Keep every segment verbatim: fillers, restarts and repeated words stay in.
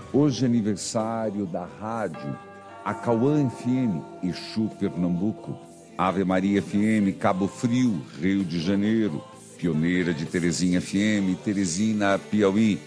Hoje é aniversário da rádio Acauã F M, Exu, Pernambuco, Ave Maria F M, Cabo Frio, Rio de Janeiro, pioneira de Terezinha F M, Teresina, Piauí.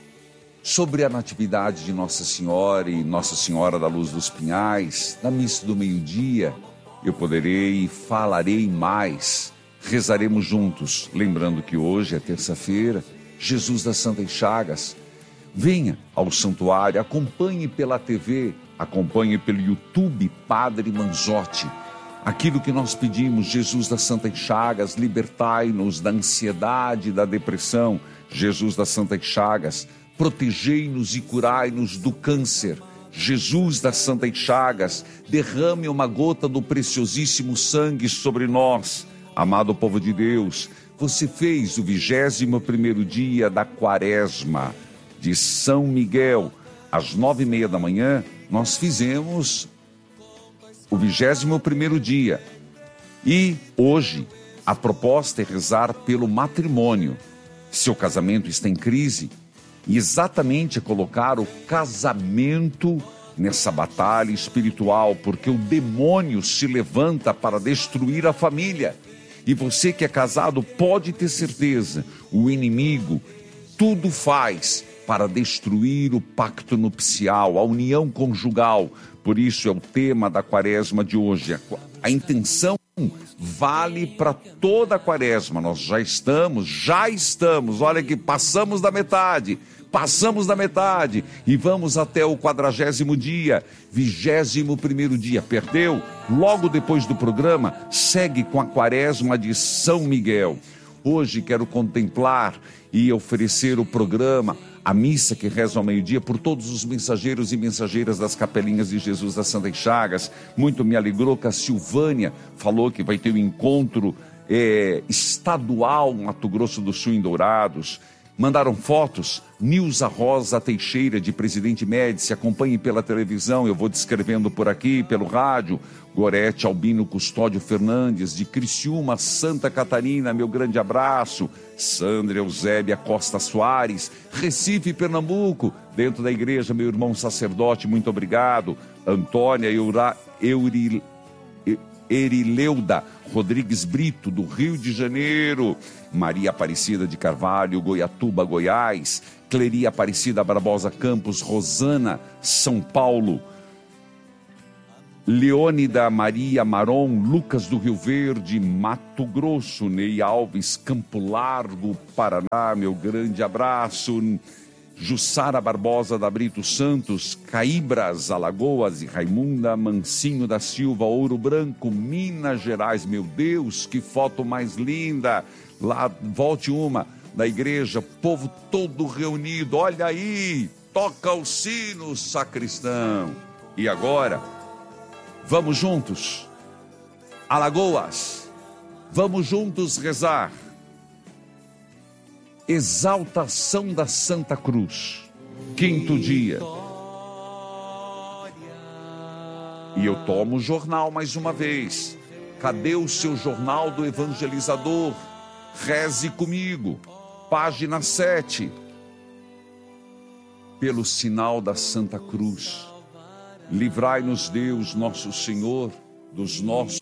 Sobre a natividade de Nossa Senhora e Nossa Senhora da Luz dos Pinhais, na missa do meio-dia, eu poderei e falarei mais. Rezaremos juntos, lembrando que hoje é terça-feira, Jesus das Santas Chagas. Venha ao santuário, acompanhe pela T V, acompanhe pelo YouTube Padre Manzotti. Aquilo que nós pedimos, Jesus das Santas Chagas, libertai-nos da ansiedade, da depressão. Jesus das Santas Chagas, protegei-nos e curai-nos do câncer. Jesus das Santas Chagas, derrame uma gota do preciosíssimo sangue sobre nós. Amado povo de Deus, você fez o vigésimo primeiro dia da quaresma de São Miguel. Às nove e meia da manhã, nós fizemos o vigésimo primeiro dia. E hoje, a proposta é rezar pelo matrimônio. Seu casamento está em crise, e exatamente é colocar o casamento nessa batalha espiritual, porque o demônio se levanta para destruir a família. E você que é casado pode ter certeza, o inimigo tudo faz para destruir o pacto nupcial, a união conjugal. Por isso é o tema da quaresma de hoje. A intenção vale para toda a quaresma. Nós já estamos, já estamos, olha que passamos da metade, passamos da metade e vamos até o quadragésimo dia, vigésimo primeiro dia. Perdeu? Logo depois do programa, segue com a quaresma de São Miguel. Hoje quero contemplar e oferecer o programa, a missa que reza ao meio-dia, por todos os mensageiros e mensageiras das capelinhas de Jesus das Santas Chagas. Muito me alegrou que a Silvânia falou que vai ter um encontro é, estadual Mato Grosso do Sul em Dourados. Mandaram fotos. Nilza Rosa Teixeira, de Presidente Médici, acompanhe pela televisão, eu vou descrevendo por aqui, pelo rádio. Gorete Albino Custódio Fernandes, de Criciúma, Santa Catarina, meu grande abraço. Sandra Eusébia Costa Soares, Recife, Pernambuco, dentro da igreja, meu irmão sacerdote, muito obrigado. Antônia Eura, Euril, Erileuda Rodrigues Brito, do Rio de Janeiro. Maria Aparecida de Carvalho, Goiatuba, Goiás. Cleria Aparecida Barbosa Campos, Rosana, São Paulo. Leônida Maria Maron, Lucas do Rio Verde, Mato Grosso. Ney Alves, Campo Largo, Paraná, meu grande abraço. Jussara Barbosa da Brito Santos, Caíbras, Alagoas, e Raimunda Mancinho da Silva, Ouro Branco, Minas Gerais. Meu Deus, que foto mais linda! Lá, volte uma, da igreja, povo todo reunido, olha aí, toca o sino, sacristão. E agora, vamos juntos, Alagoas, vamos juntos rezar. Exaltação da Santa Cruz, quinto dia. E eu tomo o jornal mais uma vez. Cadê o seu jornal do evangelizador? Reze comigo, página sete. Pelo sinal da Santa Cruz, livrai-nos Deus, nosso Senhor, dos nossos